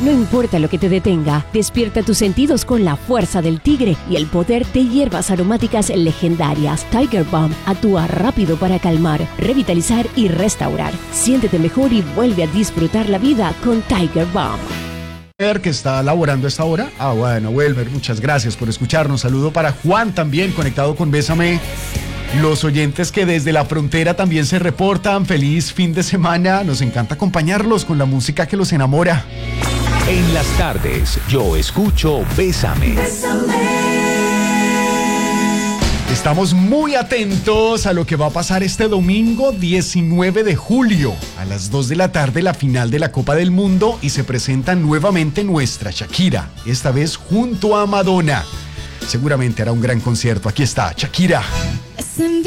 No importa lo que te detenga, despierta tus sentidos con la fuerza del tigre y el poder de hierbas aromáticas legendarias. Tiger Balm actúa rápido para calmar, revitalizar y restaurar. Siéntete mejor y vuelve a disfrutar la vida con Tiger Balm. Que está laborando a esta hora. Bueno, Welmer, muchas gracias por escucharnos. Saludo para Juan también, conectado con Bésame. Los oyentes que desde la frontera también se reportan. Feliz fin de semana. Nos encanta acompañarlos con la música que los enamora. En las tardes, yo escucho Bésame. Estamos muy atentos a lo que va a pasar este domingo 19 de julio. A las 2 de la tarde la final de la Copa del Mundo y se presenta nuevamente nuestra Shakira, esta vez junto a Madonna. Seguramente hará un gran concierto. Aquí está Shakira.